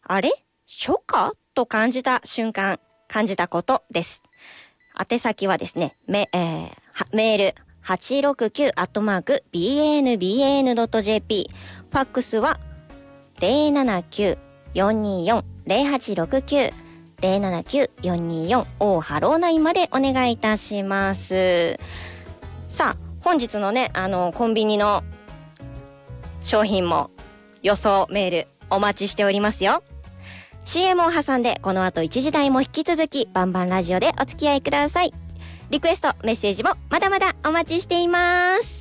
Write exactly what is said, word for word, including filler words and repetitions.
あれ初夏と感じた瞬間、感じたことです。宛先はですね、メ、えー、メール はちろくきゅう アットマーク ビーエーエヌビーエーエヌ ドット ジェーピー、 ファックスは ゼロななきゅう よんにーよん ゼロはちろくきゅう ゼロななきゅう よんにーよん オーハローナインまでお願いいたします。さあ、本日のね、あのコンビニの商品も予想メールお待ちしておりますよ。 シーエム を挟んでこの後いちじ台も引き続きバンバンラジオでお付き合いください。リクエストメッセージもまだまだお待ちしています。